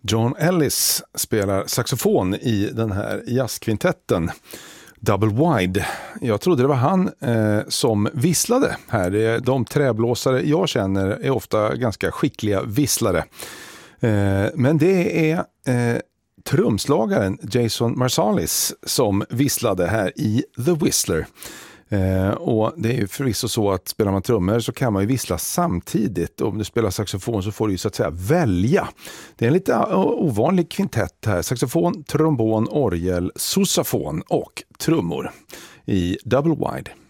John Ellis spelar saxofon i den här jazzkvintetten Double Wide. Jag trodde det var han som visslade här. De träblåsare jag känner är ofta ganska skickliga visslare. Men det är trumslagaren Jason Marsalis som visslade här i The Whistler. Och det är ju förvisso så att spelar man trummor så kan man ju vissla samtidigt. Om du spelar saxofon så får du ju så att säga välja. Det är en lite ovanlig kvintett här. Saxofon, trombon, orgel, sousafon och trummor i Double Wide.